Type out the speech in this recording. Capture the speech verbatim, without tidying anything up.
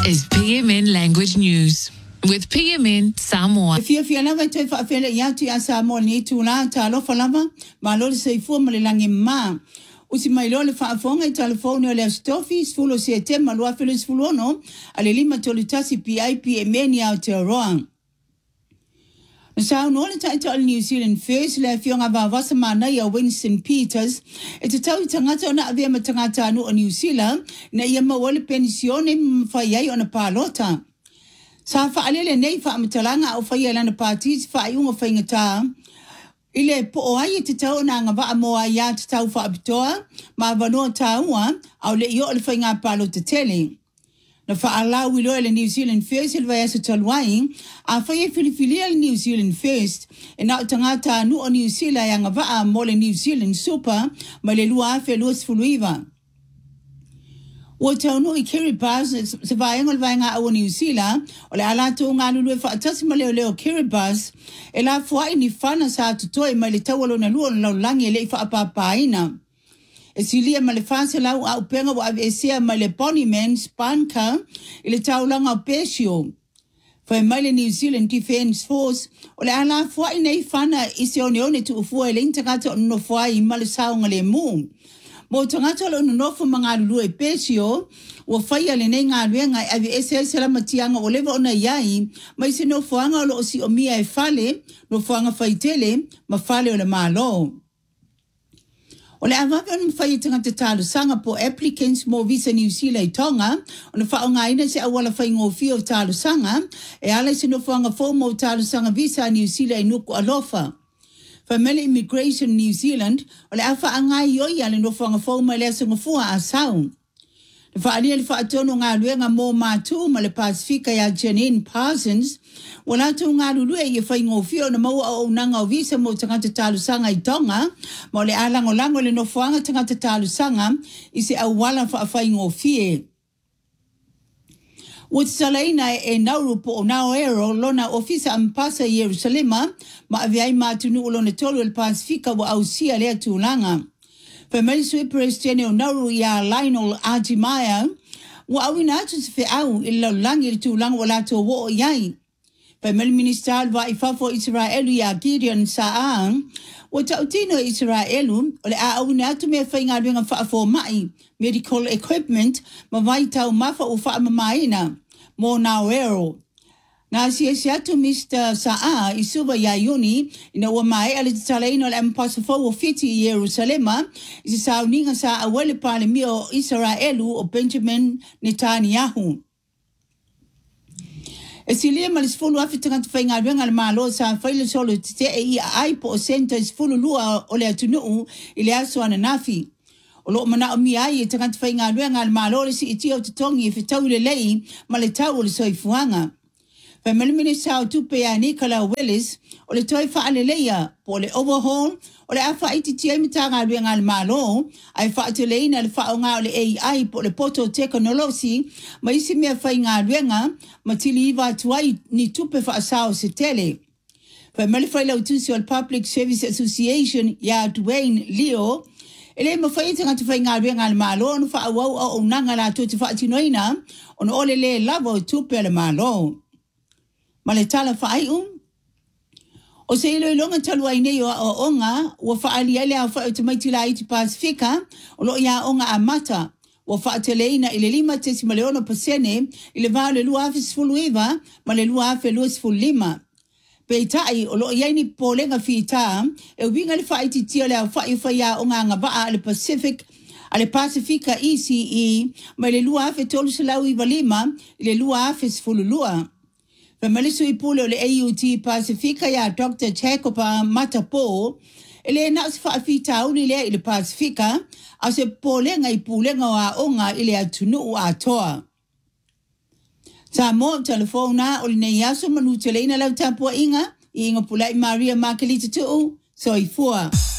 is P M N Language News with P M N Samoa. If you feel like to fa fele ya tu ya Samoa ni tu la ta lo falama ma lo se fu ma le langi ma usi mai lo le fa fonga telefone le stofi fulo se te ma lo afelo fulo no ale lima tolitasi P I P M N ya te roang. Sa no le tai to New Zealand First le fionga va vasamana ya Winston Peters e te tau tangata ona avia ma tangata anu o New Zealand na ia ma wale pensione mfaiai ona palota. Sa fa alele nei fa amatalanga o fai lana parties fa iunga fai ngata ile po ai te tau na nga va mo ai te tau fa abitoa ma vano taua au le yo le fai nga palo te tele na fa ala wilo le New Zealand First il vai asa talwai a fai filifilia le New Zealand First e na tangata nu o New Zealand ya nga va mo le New Zealand Super ma le lua fe luas fuluiva. O tau no I Kiribati se vai ngol vai nga o New Zealand o le ala tu nga lulu fa tasi ma leo leo Kiribati e la fuai ni fana sa tutoi ma le tawalo na luo na langi le fa apapaina e silia ma le fase lau au penga wa avesia ma le Ponyman Spanka e le taulanga o Pesio fa ma le New Zealand Defence Force o le ala fuai nei fana isi o neone tu ufua e le intagata no fuai ma le saunga le mu. Mo tangata lo no fo mga lulu e Pesio o faia le nei ngā ruenga ave ese sela matianga o lewa ona iai mai se no foanga lo si o mia e fale no foanga faitele ma fale o le malo. O le avawe ona mawhai tangata tālu sanga po applicants mo visa New Zealand tonga o na whaonga ina se awala whai ngō o tālu sanga e ala se no foanga fo mo tālu sanga visa New Zealand nuku alofa. Family Immigration New Zealand o le afa angai yoi ale no whanga whauma le asunga fua a sau. Le whaalia le whaatono ngā luenga mō mātu ma le Pasifika ya Janine Parsons o lātou ngā lulue i whai ngōwhio na maua o nanga o visa mō tangata tālu sanga I tonga ma o le alango lango le no whaanga tangata tālu sanga I se au wala whaafai ngōwhie. O salaina e nauru po o nao ero lona ofisa ampasa Yerusalema ma aviai matunu o lona tolu el Pasifika wa ausia lea tūlanga. Family sui presidente o nauru ia Lionel Ajimaya wa awina atu se fe au ila langi le tūlanga wa lato wo o iai. Family minister wa ifafo Israelu ia Gideon Sa'an o tautino Israelu o le a awina atu mea whainga luenga whaafo mai medical equipment ma vai tau mafa o wha mamaina. Mo Nauero. Na si si atu Mister Sa'a isuba ya yuni ina wa mai ale talaino le impasifo o fiti Yerusalema isi sauninga sa awele pale mio Israelu o Benjamin Netanyahu. Esilia malisfulu afitanga tfainga wenga malo sa faile solo te e ai po center isfulu lua ole atunu ile aso ananafi. O lo mana o mi ai e tangata whai ngā ruenga al mālore si iti au te tongi e whetau le lei ma le tau o le soifuanga. Whai malimine sao tupe a Nicola Willis o le toi wha ale leia po le overhaul o le awha iti tia imita ngā ruenga al mālo ai wha atu leina le wha o ngā o le A I po le poto teknolosi ma isi mea whai ngā ruenga ma tili iwa tuai ni tupe wha asao se tele. Whai malifai lau tusi o le Public Service Association ya Dwayne Leo ele ma fai tanga te fai ngā ruenga le malo no fa au au nanga la to te fa tinoina on ole le lavo tupe le malo. Ma le tala fai um o se ilo ilonga talu ai nei o onga o fa ali ele a fa te maiti la iti Pasifika o lo ia onga a mata o fa te leina ile lima te si maleono pasene ile va le lua afis fuluiva ma le lua afe luas fulima. Peitai o lo yaini polenga fita e winga le faiti tia le fa i fa ya o nga ba le Pacific ale Pasifika E C E ma le lua fe tolu selawi valima le lua fe sfululua pe malisu ipulo le A U T Pasifika ya Doctor Jacoba Matapo ele na fa fita uli le le Pasifika ase polenga ipulenga wa onga ile atunu a toa. Sa mo telefona o le nei aso manu teleina lau tapua inga, inga pulai Maria Makelita tu, so i fua.